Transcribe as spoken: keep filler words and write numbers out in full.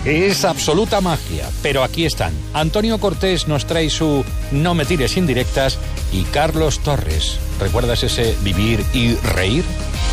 Es absoluta magia, pero aquí están. Antonio Cortés nos trae su No me tires indirectas y Carlos Torres. ¿Recuerdas ese vivir y reír?